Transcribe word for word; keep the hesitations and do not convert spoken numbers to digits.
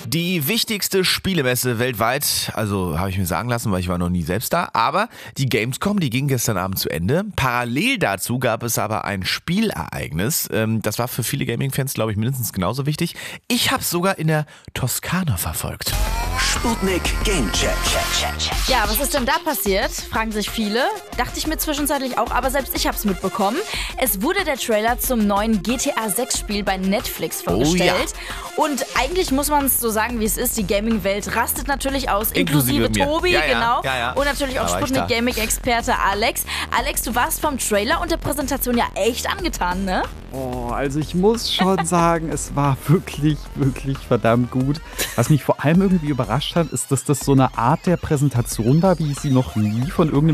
Die wichtigste Spielemesse weltweit, also habe ich mir sagen lassen, weil ich war noch nie selbst da, aber die Gamescom, die ging gestern Abend zu Ende. Parallel dazu gab es aber ein Spielereignis, das war für viele Gaming-Fans, glaube ich, mindestens genauso wichtig. Ich habe es sogar in der Toskana verfolgt. Sputnik Gamecheck. Ja, was ist denn da passiert? Fragen sich viele. Dachte ich mir zwischenzeitlich auch, aber selbst ich habe es mitbekommen. Es wurde der Trailer zum neuen G T A sechs Spiel bei Netflix vorgestellt. Oh, ja. Und eigentlich muss man es so sagen, wie es ist. Die Gaming-Welt rastet natürlich aus, Inklusive inklusive mir. Tobi, Ja, ja, genau. ja, ja. Und natürlich auch Da war ich Sputnik da. Gaming-Experte Alex. Alex, du warst vom Trailer und der Präsentation ja echt angetan, ne? Oh, also ich muss schon sagen, es war wirklich, wirklich verdammt gut. Was mich vor allem irgendwie überrascht hat, ist, dass das so eine Art der Präsentation war, wie ich sie noch nie von irgendeinem